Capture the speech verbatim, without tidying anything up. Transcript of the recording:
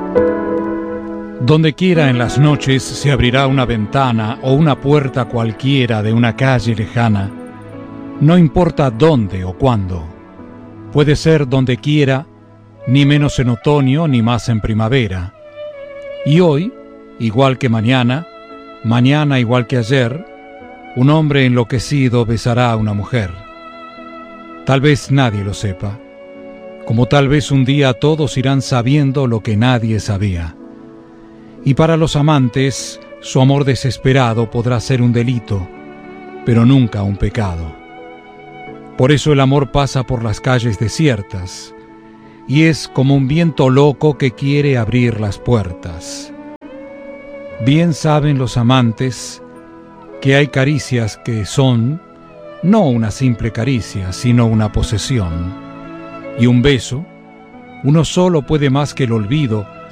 Donde quiera en las noches se abrirá una ventana o una puerta cualquiera de una calle lejana. No importa dónde o cuándo. Puede ser donde quiera, ni menos en otoño ni más en primavera. Y hoy, igual que mañana, mañana igual que ayer, un hombre enloquecido besará a una mujer. Tal vez nadie lo sepa, como tal vez un día todos irán sabiendo lo que nadie sabía. Y para los amantes, su amor desesperado podrá ser un delito, pero nunca un pecado. Por eso el amor pasa por las calles desiertas, y es como un viento loco que quiere abrir las puertas. Bien saben los amantes que hay caricias que son no una simple caricia, sino una posesión. Y un beso, uno solo puede más que el olvido,